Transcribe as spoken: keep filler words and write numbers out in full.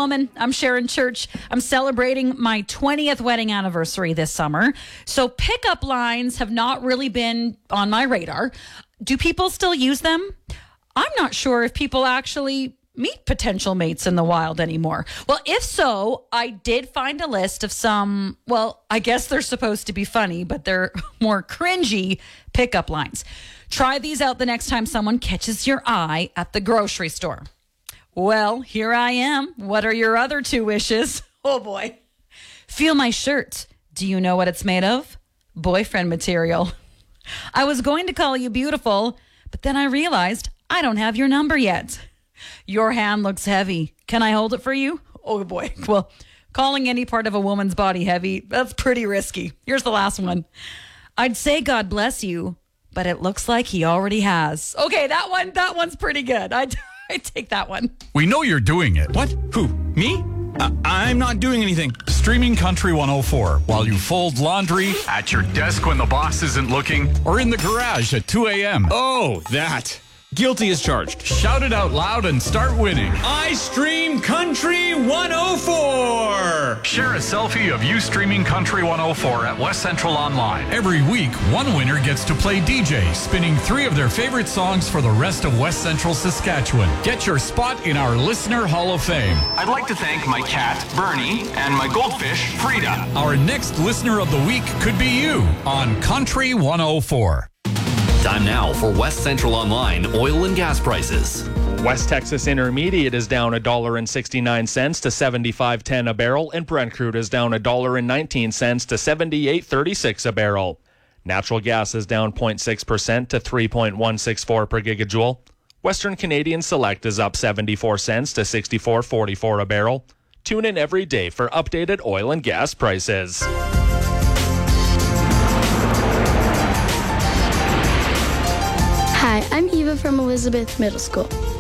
woman. I'm Sharon Church. I'm celebrating my twentieth wedding anniversary this summer. So pickup lines have not really been on my radar. Do people still use them? I'm not sure if people actually meet potential mates in the wild anymore. Well, if so, I did find a list of some, well, I guess they're supposed to be funny, but they're more cringy pickup lines. Try these out the next time someone catches your eye at the grocery store. Well, here I am. What are your other two wishes? Oh boy. Feel my shirt. Do you know what it's made of? Boyfriend material. I was going to call you beautiful, but then I realized I don't have your number yet. Your hand looks heavy. Can I hold it for you? Oh boy. Well, calling any part of a woman's body heavy, that's pretty risky. Here's the last one. I'd say God bless you, but it looks like he already has. Okay, that one, that one's pretty good. I I take that one. We know you're doing it. What? Who? Me? Uh, I'm not doing anything. Streaming Country one oh four while you fold laundry, at your desk when the boss isn't looking, or in the garage at two a.m. Oh, that. Guilty as charged. Shout it out loud and start winning. I stream Country one oh four. Share a selfie of you streaming Country one oh four at West Central Online. Every week, one winner gets to play D J, spinning three of their favorite songs for the rest of West Central Saskatchewan. Get your spot in our Listener Hall of Fame. I'd like to thank my cat, Bernie, and my goldfish, Frida. Our next Listener of the Week could be you on Country one oh four. Time now for West Central Online oil and gas prices. West Texas Intermediate is down one dollar and sixty-nine cents to seventy-five ten a barrel, and Brent crude is down one dollar and nineteen cents to seventy-eight thirty-six a barrel. Natural gas is down zero point six percent to three point one six four per gigajoule. Western Canadian Select is up seventy-four cents to sixty-four forty-four a barrel. Tune in every day for updated oil and gas prices. Hi, I'm Eva from Elizabeth Middle School.